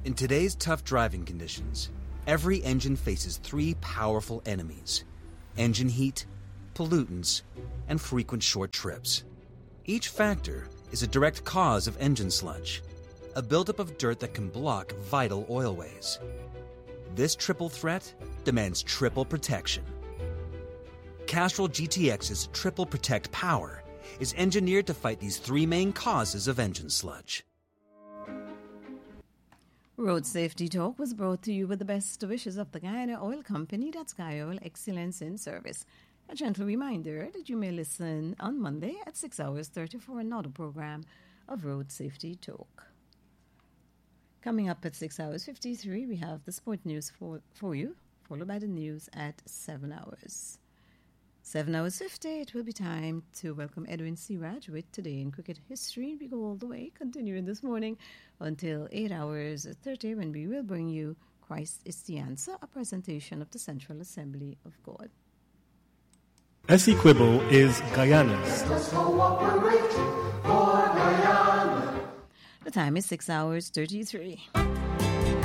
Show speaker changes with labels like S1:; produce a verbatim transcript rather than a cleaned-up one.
S1: In today's tough driving conditions, every engine faces three powerful enemies: engine heat, pollutants, and frequent short trips. Each factor is a direct cause of engine sludge, a buildup of dirt that can block vital oilways. This triple threat demands triple protection. Castrol G T X's Triple Protect Power is engineered to fight these three main causes of engine sludge.
S2: Road Safety Talk was brought to you with the best wishes of the Guyana Oil Company. That's Guy Oil Excellence in Service. A gentle reminder that you may listen on Monday at six hours thirty for another program of Road Safety Talk. Coming up at six hours fifty-three, we have the sport news for, for you, followed by the news at seven hours. seven hours fifty, it will be time to welcome Edwin Siraj with Today in Cricket History. We go all the way, continuing this morning until eight hours thirty, when we will bring you Christ is the Answer, a presentation of the Central Assembly of God.
S3: Essequibo is Guyana's.
S2: The time is six hours thirty-three.